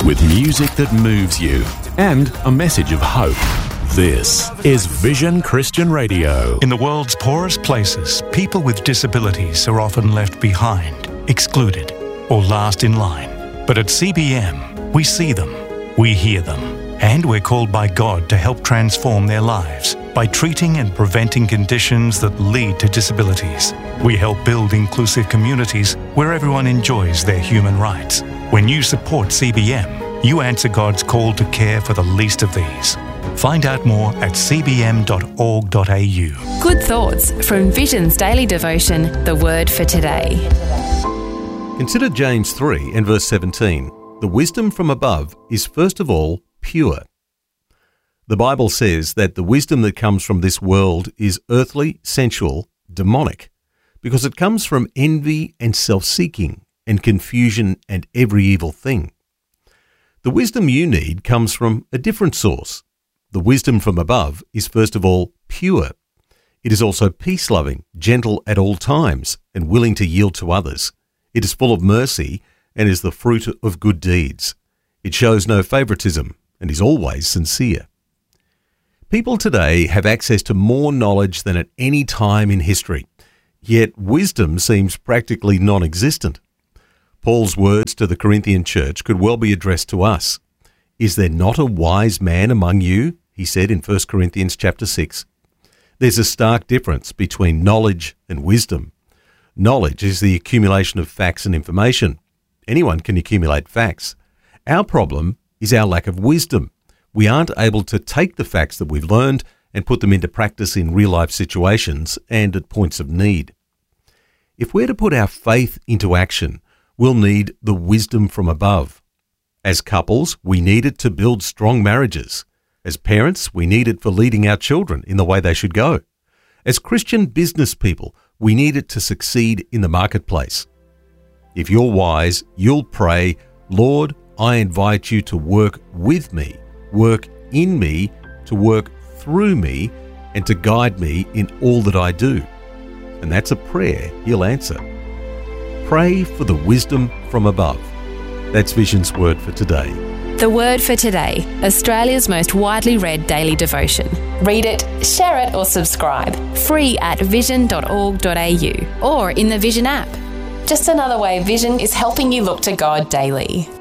with music that moves you and a message of hope. This is Vision Christian Radio. In the world's poorest places, people with disabilities are often left behind, excluded, or last in line. But at CBM, we see them, we hear them, and we're called by God to help transform their lives by treating and preventing conditions that lead to disabilities. We help build inclusive communities where everyone enjoys their human rights. When you support CBM, you answer God's call to care for the least of these. Find out more at cbm.org.au. Good thoughts from Vision's daily devotion, The Word for Today. Consider James 3 and verse 17. The wisdom from above is first of all pure. The Bible says that the wisdom that comes from this world is earthly, sensual, demonic, because it comes from envy and self-seeking and confusion and every evil thing. The wisdom you need comes from a different source. The wisdom from above is first of all pure. It is also peace-loving, gentle at all times, and willing to yield to others. It is full of mercy and is the fruit of good deeds. It shows no favoritism and is always sincere. People today have access to more knowledge than at any time in history, yet wisdom seems practically non-existent. Paul's words to the Corinthian church could well be addressed to us. Is there not a wise man among you? He said in 1 Corinthians chapter 6. There's a stark difference between knowledge and wisdom. Knowledge is the accumulation of facts and information. Anyone can accumulate facts. Our problem is our lack of wisdom. We aren't able to take the facts that we've learned and put them into practice in real-life situations and at points of need. If we're to put our faith into action, we'll need the wisdom from above. As couples, we need it to build strong marriages. As parents, we need it for leading our children in the way they should go. As Christian business people, we need it to succeed in the marketplace. If you're wise, you'll pray, Lord, I invite you to work with me, work in me, to work through me, and to guide me in all that I do. And that's a prayer He'll answer. Pray for the wisdom from above. That's Vision's Word for Today. The Word for Today, Australia's most widely read daily devotion. Read it, share it or subscribe. Free at vision.org.au or in the Vision app. Just another way Vision is helping you look to God daily.